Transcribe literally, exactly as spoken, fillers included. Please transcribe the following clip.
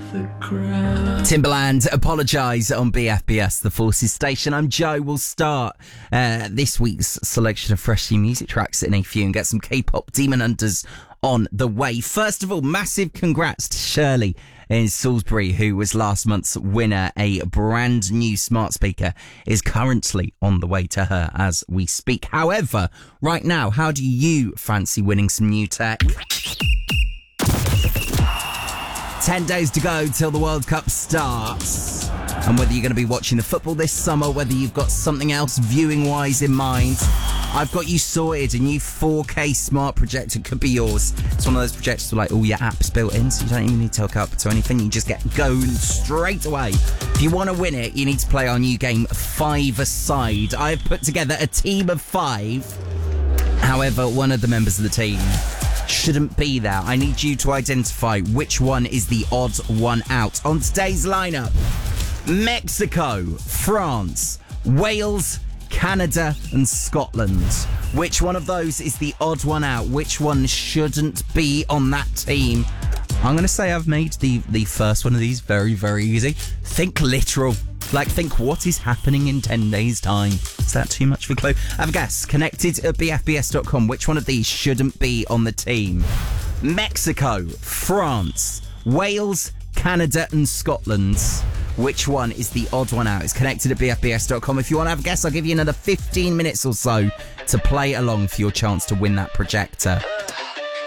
Timbaland, Apologise on B F B S, the Forces station. I'm Joe. We'll start uh, this week's selection of fresh new music tracks in a few and get some K-pop Demon Hunters on the way. First of all, massive congrats to Shirley in Salisbury, who was last month's winner. A brand new smart speaker is currently on the way to her as we speak. However, right now, how do you fancy winning some new tech? Ten days to go till the World Cup starts. And whether you're going to be watching the football this summer, whether you've got something else viewing-wise in mind, I've got you sorted. A new four K smart projector could be yours. It's one of those projectors with like all your apps built in, so you don't even need to hook up to anything. You just get going straight away. If you want to win it, you need to play our new game Five-A-Side. I've put together a team of five. However, one of the members of the team shouldn't be there. I need you to identify which one is the odd one out. On today's lineup, Mexico, France, Wales, Canada and Scotland. Which one of those is the odd one out? Which one shouldn't be on that team? I'm going to say I've made the, the first one of these very, very easy. Think literal. Like, think what is happening in ten days' time. Is that too much of a clue? Have a guess. Connected at b f b s dot com. Which one of these shouldn't be on the team? Mexico, France, Wales, Canada and Scotland. Which one is the odd one out? It's connected at b f b s dot com. If you want to have a guess, I'll give you another fifteen minutes or so to play along for your chance to win that projector.